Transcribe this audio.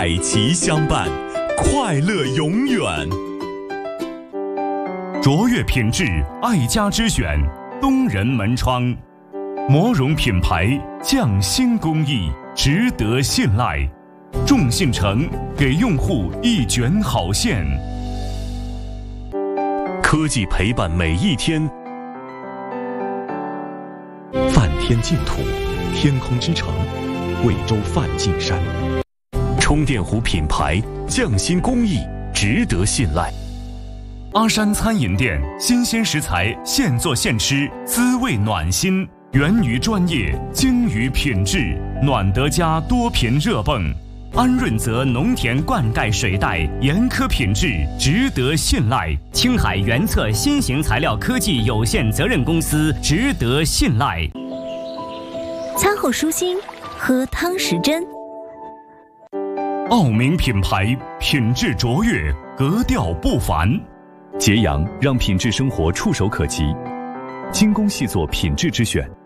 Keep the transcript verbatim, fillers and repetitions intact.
爱齐相伴，快乐永远。 卓越品质，爱家之选，东仁门窗，膜绒品牌，匠心工艺，值得信赖。众信诚，给用户一卷好线。 科技陪伴每一天。泛天净土，天空之城，贵州梵净山。充电壶品牌，匠心工艺，值得信赖。 阿山餐饮店，新鲜食材，现做现吃，滋味暖心，源于专业，精于品质，暖得家多频热泵。安润泽农田灌溉水带，严苛品质，值得信赖。青海原测新型材料科技有限责任公司，值得信赖。 餐后舒心，喝汤时珍。 奥明品牌，品质卓越，格调不凡。 揭阳让品质生活触手可及，精工细作品质之选。